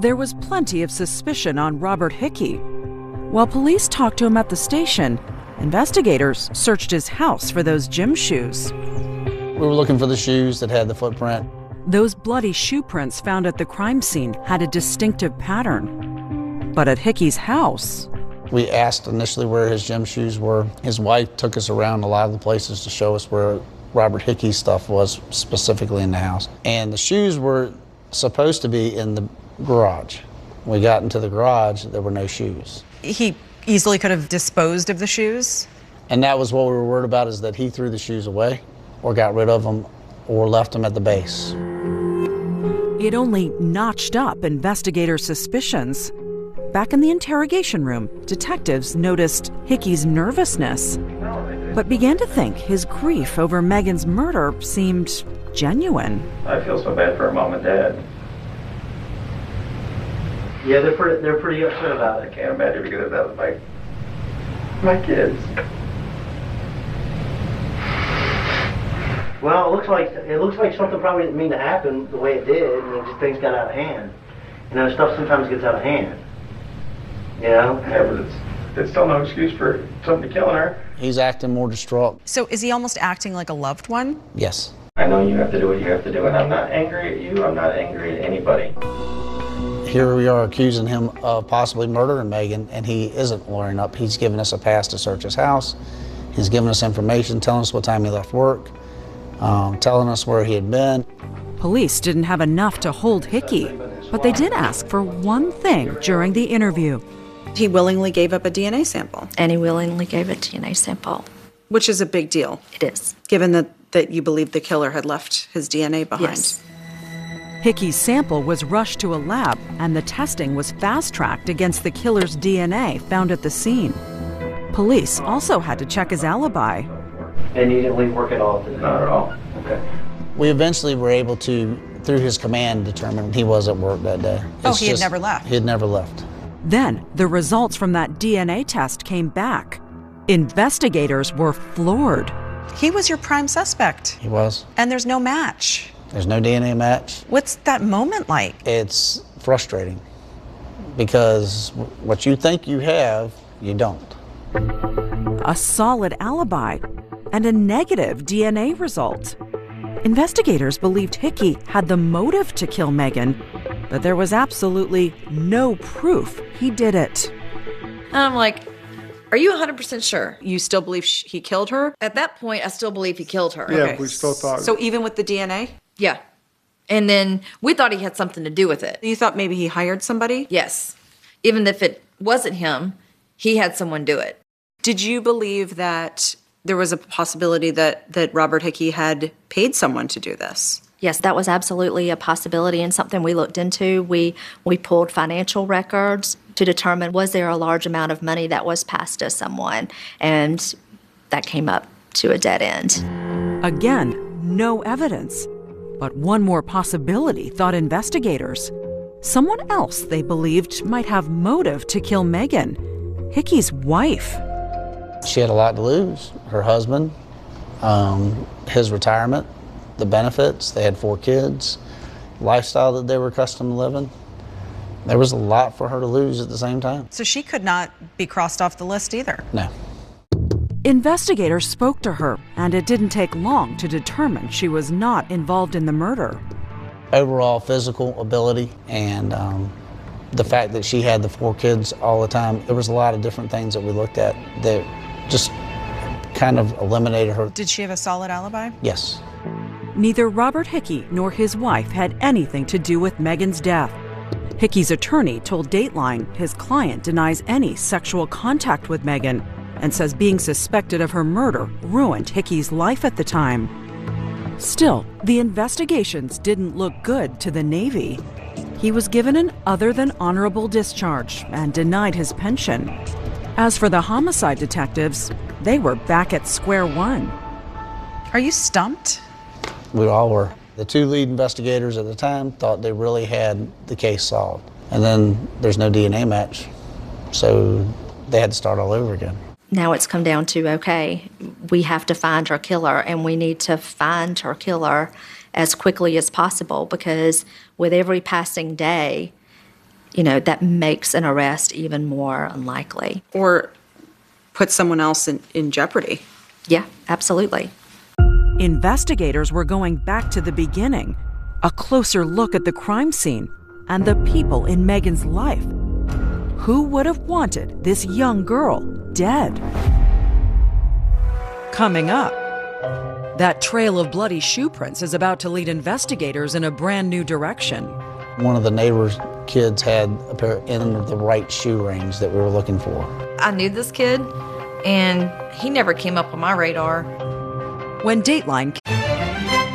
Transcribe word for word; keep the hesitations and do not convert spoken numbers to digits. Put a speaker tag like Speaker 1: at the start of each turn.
Speaker 1: There was plenty of suspicion on Robert Hickey. While police talked to him at the station, investigators searched his house for those gym shoes.
Speaker 2: We were looking for the shoes that had the footprint.
Speaker 1: Those bloody shoe prints found at the crime scene had a distinctive pattern. But at Hickey's house,
Speaker 2: we asked initially where his gym shoes were. His wife took us around a lot of the places to show us where Robert Hickey's stuff was specifically in the house. And the shoes were supposed to be in the garage. When we got into the garage, there were no shoes.
Speaker 3: He easily could have disposed of the shoes?
Speaker 2: And that was what we were worried about, is that he threw the shoes away or got rid of them or left them at the base.
Speaker 1: It only notched up investigators' suspicions. Back in the interrogation room, detectives noticed Hickey's nervousness, but began to think his grief over Megan's murder seemed genuine.
Speaker 4: I feel so bad for her mom and dad.
Speaker 5: Yeah, they're pretty, they're pretty upset about it.
Speaker 4: I can't imagine because that was my, my kids.
Speaker 5: Well, it looks like it looks like something probably didn't mean to happen the way it did, and it just things got out of hand. You know, stuff sometimes gets out of hand. You know?
Speaker 4: Yeah, but it's, it's still no excuse for somebody killing her.
Speaker 2: He's acting more distraught.
Speaker 3: So is he almost acting like a loved one?
Speaker 2: Yes.
Speaker 4: I know you have to do what you have to do, and I'm not angry at you. I'm not angry at anybody.
Speaker 2: Here we are accusing him of possibly murdering Megan, and he isn't lawyering up. He's given us a pass to search his house. He's given us information, telling us what time he left work, um, telling us where he had been.
Speaker 1: Police didn't have enough to hold Hickey, but they did ask for one thing during the interview.
Speaker 3: He willingly gave up a D N A sample.
Speaker 6: And he willingly gave a D N A sample.
Speaker 3: Which is a big deal.
Speaker 6: It is.
Speaker 3: Given that, that you believe the killer had left his D N A behind.
Speaker 6: Yes.
Speaker 1: Hickey's sample was rushed to a lab, and the testing was fast-tracked against the killer's D N A found at the scene. Police also had to check his alibi.
Speaker 5: And you didn't leave work at all today?
Speaker 4: Not at all.
Speaker 5: Okay.
Speaker 2: We eventually were able to, through his command, determine he was at work that day.
Speaker 3: Oh,
Speaker 2: It's
Speaker 3: he had
Speaker 2: just-
Speaker 3: never left.
Speaker 2: He had never left.
Speaker 1: Then, the results from that D N A test came back. Investigators were floored.
Speaker 3: He was your prime suspect.
Speaker 2: He was.
Speaker 3: And there's no match.
Speaker 2: There's no D N A match.
Speaker 3: What's that moment like?
Speaker 2: It's frustrating because what you think you have, you don't.
Speaker 1: A solid alibi and a negative D N A result. Investigators believed Hickey had the motive to kill Megan, but there was absolutely no proof he did it.
Speaker 7: And I'm like, are you one hundred percent sure?
Speaker 3: You still believe sh- he killed her?
Speaker 7: At that point, I still believe he killed her.
Speaker 8: Yeah,
Speaker 3: Okay.
Speaker 8: we still thought.
Speaker 3: So even with the D N A?
Speaker 7: Yeah. And then we thought he had something to do with it.
Speaker 3: You thought maybe he hired somebody?
Speaker 7: Yes. Even if it wasn't him, he had someone do it.
Speaker 3: Did you believe that there was a possibility that, that Robert Hickey had paid someone to do this?
Speaker 6: Yes, that was absolutely a possibility and something we looked into. We we pulled financial records to determine was there a large amount of money that was passed to someone, and that came up to a dead end.
Speaker 1: Again, no evidence. But one more possibility, thought investigators. Someone else they believed might have motive to kill Megan, Hickey's wife.
Speaker 2: She had a lot to lose. Her husband, um, his retirement, the benefits. They had four kids, lifestyle that they were accustomed to living. There was a lot for her to lose at the same time.
Speaker 3: So she could not be crossed off the list either.
Speaker 2: No.
Speaker 1: Investigators spoke to her, and it didn't take long to determine she was not involved in the murder.
Speaker 2: Overall physical ability and um, the fact that she had the four kids all the time, there was a lot of different things that we looked at that just kind of eliminated her.
Speaker 3: Did she have a solid alibi?
Speaker 2: Yes.
Speaker 1: Neither Robert Hickey nor his wife had anything to do with Megan's death. Hickey's attorney told Dateline his client denies any sexual contact with Megan and says being suspected of her murder ruined Hickey's life at the time. Still, the investigations didn't look good to the Navy. He was given an other-than-honorable discharge and denied his pension. As for the homicide detectives, they were back at square one.
Speaker 3: Are you stumped?
Speaker 2: We all were. The two lead investigators at the time thought they really had the case solved. And then there's no D N A match, so they had to start all over again.
Speaker 6: Now it's come down to, okay, we have to find her killer, and we need to find her killer as quickly as possible, because with every passing day, you know, that makes an arrest even more unlikely.
Speaker 3: Or put someone else in, in jeopardy.
Speaker 6: Yeah, absolutely.
Speaker 1: Investigators were going back to the beginning, a closer look at the crime scene and the people in Megan's life. Who would have wanted this young girl dead? Coming up, that trail of bloody shoe prints is about to lead investigators in a brand new direction.
Speaker 2: One of the neighbor's kids had a pair in the right shoe range that we were looking for.
Speaker 7: I knew this kid, and he never came up on my radar.
Speaker 1: When Dateline